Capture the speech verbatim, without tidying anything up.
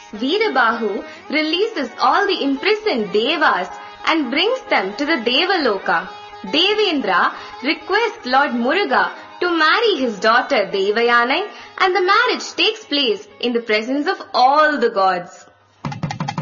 Veerabahu releases all the imprisoned devas and brings them to the Devaloka. Devendra requests Lord Muruga to marry his daughter Devayanai, and the marriage takes place in the presence of all the gods.